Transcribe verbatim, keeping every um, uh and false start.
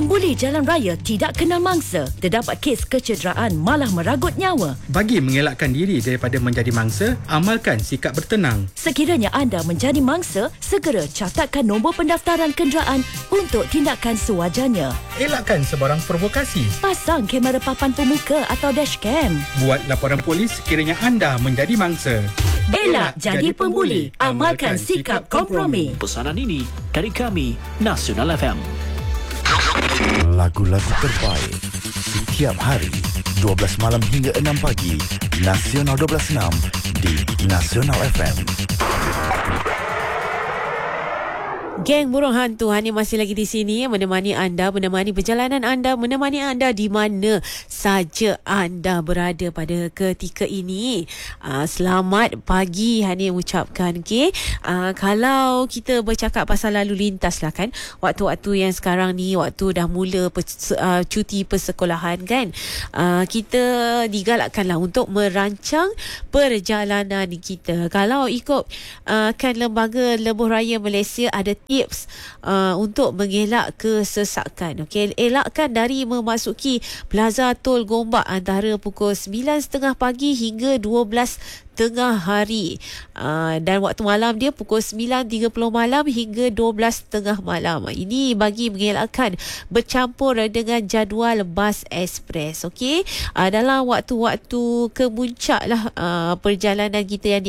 Pembuli jalan raya tidak kenal mangsa. Terdapat kes kecederaan malah meragut nyawa. Bagi mengelakkan diri daripada menjadi mangsa, amalkan sikap bertenang. Sekiranya anda menjadi mangsa, segera catatkan nombor pendaftaran kenderaan untuk tindakan sewajarnya. Elakkan sebarang provokasi. Pasang kamera papan pemuka atau dashcam. Buat laporan polis sekiranya anda menjadi mangsa. Elak jadi pembuli. Amalkan sikap kompromi. Pesanan ini dari kami, Nasional F M. Lagu-lagu terbaik setiap hari dua belas malam hingga enam pagi. Nasional dua belas enam di Nasional F M. Geng Burung Hantu Hani masih lagi di sini menemani anda, menemani perjalanan anda, menemani anda di mana saja anda berada pada ketika ini. Uh, selamat pagi Hani ucapkan. Okay? Uh, kalau kita bercakap pasal lalu lintas lah kan, waktu-waktu yang sekarang ni, waktu dah mula pers- uh, cuti persekolahan kan, uh, kita digalakkan lah untuk merancang perjalanan kita. Kalau ikut uh, kan Lembaga Lebuh Raya Malaysia ada tips uh, untuk mengelak kesesakan. Okey, elakkan dari memasuki Plaza Tol Gombak antara pukul sembilan tiga puluh pagi hingga dua belas tengah hari. Uh, dan waktu malam dia pukul sembilan tiga puluh malam hingga dua belas tengah malam. Ini bagi mengelakkan bercampur dengan jadual bas ekspres. Okey, uh, dalam waktu-waktu kemuncak lah uh, perjalanan kita yang di